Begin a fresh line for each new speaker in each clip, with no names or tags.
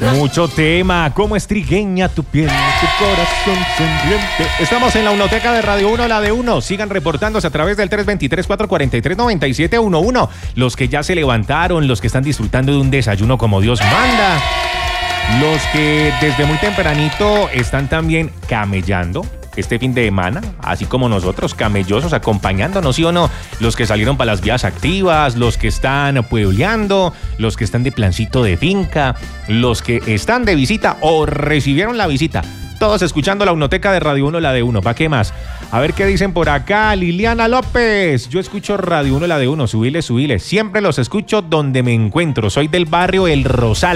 Mucho tema, como es trigueña tu piel, tu corazón sonriente. Estamos en la Unoteca de Radio 1, la de 1. Sigan reportándose a través del 323-443-9711. Los que ya se levantaron, los que están disfrutando de un desayuno como Dios manda. Los que desde muy tempranito están también camellando este fin de semana, así como nosotros, camellosos, acompañándonos, ¿sí o no? Los que salieron para las vías activas, los que están puebleando, los que están de plancito de finca, los que están de visita o recibieron la visita. Todos escuchando la Unoteca de Radio 1, la de 1. ¿Para qué más? A ver qué dicen por acá. Liliana López. Yo escucho Radio 1, la de 1. Subile. Siempre los escucho donde me encuentro. Soy del barrio El Rosal.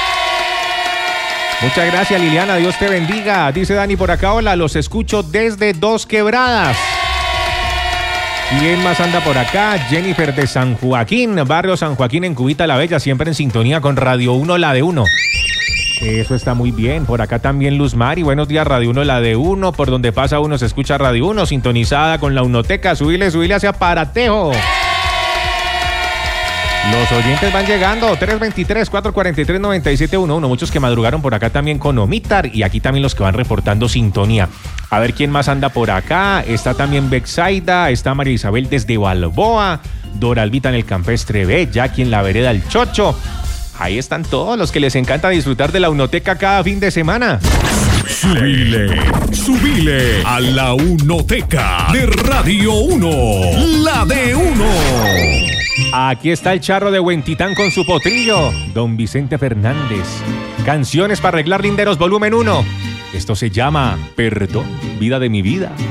Muchas gracias, Liliana, Dios te bendiga. Dice Dani por acá, hola, los escucho desde Dos Quebradas. ¿Quién más anda por acá? Jennifer de San Joaquín, barrio San Joaquín en Cubita la Bella, siempre en sintonía con Radio 1, la de 1. Eso está muy bien. Por acá también Luz Mari, buenos días, Radio 1, la de 1. Por donde pasa uno se escucha Radio 1, sintonizada con la Unoteca. Subile hacia Paratejo. Los oyentes van llegando, 323-443-9711, muchos que madrugaron por acá también con Omitar y aquí también los que van reportando sintonía. A ver quién más anda por acá, está también Bexaida, está María Isabel desde Balboa, Dora Albita en el Campestre B, Jackie en la vereda El Chocho. Ahí están todos los que les encanta disfrutar de la Unoteca cada fin de semana.
Subile a la Unoteca de Radio 1, la de 1.
Aquí está el charro de Huentitán con su potrillo, Don Vicente Fernández. Canciones para arreglar linderos, volumen 1. Esto se llama Perdón, vida de mi vida.